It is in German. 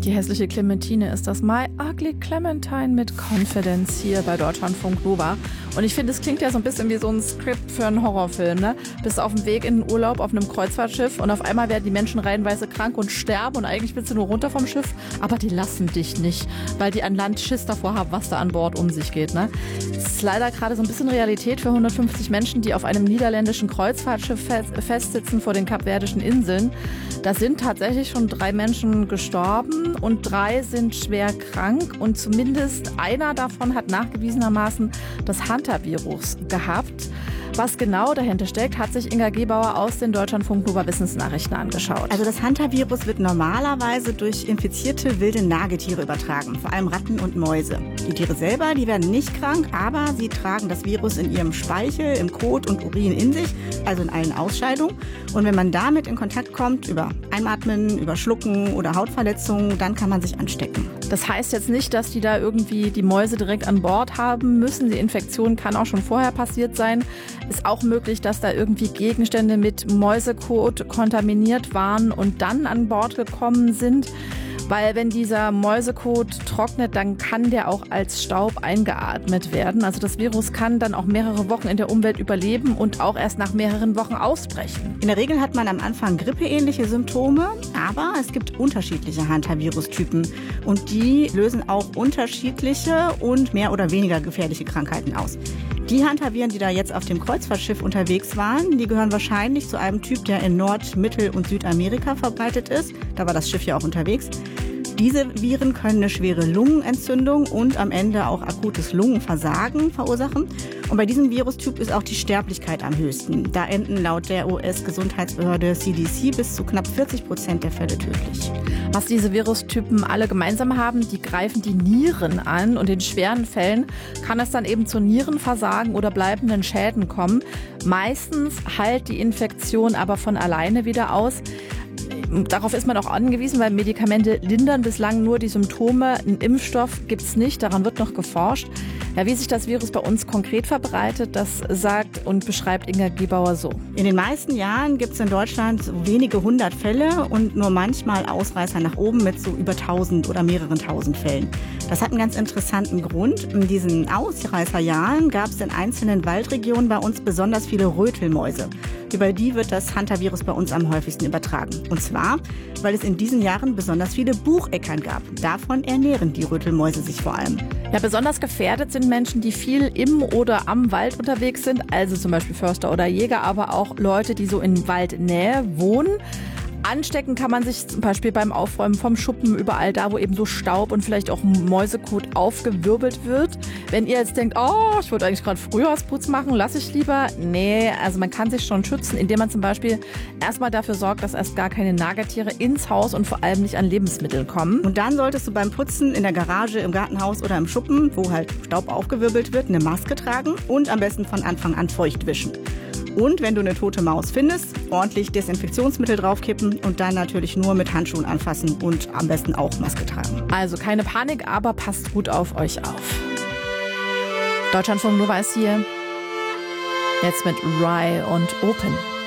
Die hässliche Clementine ist das My Ugly Clementine mit Confidence hier bei Deutschlandfunk Nova. Und ich finde, es klingt ja so ein bisschen wie so ein Skript für einen Horrorfilm, ne? Bist auf dem Weg in den Urlaub auf einem Kreuzfahrtschiff und auf einmal werden die Menschen reihenweise krank und sterben und eigentlich willst du nur runter vom Schiff, aber die lassen dich nicht, weil die an Land Schiss davor haben, was da an Bord um sich geht, ne? Das ist leider gerade so ein bisschen Realität für 150 Menschen, die auf einem niederländischen Kreuzfahrtschiff festsitzen vor den Kapverdischen Inseln. Da sind tatsächlich schon 3 Menschen gestorben und 3 sind schwer krank und zumindest einer davon hat nachgewiesenermaßen das Hantavirus gehabt. Was genau dahinter steckt, hat sich Inga Gebauer aus den Deutschlandfunk Nova Wissensnachrichten angeschaut. Also das Hantavirus wird normalerweise durch infizierte wilde Nagetiere übertragen, vor allem Ratten und Mäuse. Die Tiere selber, die werden nicht krank, aber sie tragen das Virus in ihrem Speichel, im Kot und Urin in sich, also in allen Ausscheidungen. Und wenn man damit in Kontakt kommt, über Einatmen, über Schlucken oder Hautverletzungen, dann kann man sich anstecken. Das heißt jetzt nicht, dass die da irgendwie die Mäuse direkt an Bord haben müssen. Die Infektion kann auch schon vorher passiert sein. Ist auch möglich, dass da irgendwie Gegenstände mit Mäusekot kontaminiert waren und dann an Bord gekommen sind. Weil wenn dieser Mäusekot trocknet, dann kann der auch als Staub eingeatmet werden. Also das Virus kann dann auch mehrere Wochen in der Umwelt überleben und auch erst nach mehreren Wochen ausbrechen. In der Regel hat man am Anfang grippeähnliche Symptome, aber es gibt unterschiedliche Hantavirustypen und die lösen auch unterschiedliche und mehr oder weniger gefährliche Krankheiten aus. Die Hantaviren, die da jetzt auf dem Kreuzfahrtschiff unterwegs waren, die gehören wahrscheinlich zu einem Typ, der in Nord-, Mittel- und Südamerika verbreitet ist. Da war das Schiff ja auch unterwegs. Diese Viren können eine schwere Lungenentzündung und am Ende auch akutes Lungenversagen verursachen. Und bei diesem Virustyp ist auch die Sterblichkeit am höchsten. Da enden laut der US-Gesundheitsbehörde CDC bis zu knapp 40% der Fälle tödlich. Was diese Virustypen alle gemeinsam haben, die greifen die Nieren an und in schweren Fällen kann es dann eben zu Nierenversagen oder bleibenden Schäden kommen. Meistens heilt die Infektion aber von alleine wieder aus. Darauf ist man auch angewiesen, weil Medikamente lindern bislang nur die Symptome. Einen Impfstoff gibt es nicht, daran wird noch geforscht. Ja, wie sich das Virus bei uns konkret verbreitet, das sagt und beschreibt Inga Gebauer so. In den meisten Jahren gibt es in Deutschland so wenige 100 Fälle und nur manchmal Ausreißer nach oben mit so über 1000 oder mehreren tausend Fällen. Das hat einen ganz interessanten Grund. In diesen Ausreißerjahren gab es in einzelnen Waldregionen bei uns besonders viele Rötelmäuse. Über die wird das Hantavirus bei uns am häufigsten übertragen. Und zwar, weil es in diesen Jahren besonders viele Bucheckern gab. Davon ernähren die Rötelmäuse sich vor allem. Ja, besonders gefährdet sind Menschen, die viel im oder am Wald unterwegs sind, also zum Beispiel Förster oder Jäger, aber auch Leute, die so in Waldnähe wohnen. Anstecken kann man sich zum Beispiel beim Aufräumen vom Schuppen, überall da, wo eben so Staub und vielleicht auch Mäusekot aufgewirbelt wird. Wenn ihr jetzt denkt, oh, ich wollte eigentlich gerade Frühjahrsputz machen, lasse ich lieber. Nee, also man kann sich schon schützen, indem man zum Beispiel erstmal dafür sorgt, dass erst gar keine Nagetiere ins Haus und vor allem nicht an Lebensmittel kommen. Und dann solltest du beim Putzen in der Garage, im Gartenhaus oder im Schuppen, wo halt Staub aufgewirbelt wird, eine Maske tragen und am besten von Anfang an feucht wischen. Und wenn du eine tote Maus findest, ordentlich Desinfektionsmittel draufkippen und dann natürlich nur mit Handschuhen anfassen und am besten auch Maske tragen. Also keine Panik, aber passt gut auf euch auf. Deutschlandfunk Nova ist hier. Jetzt mit Rye und Open.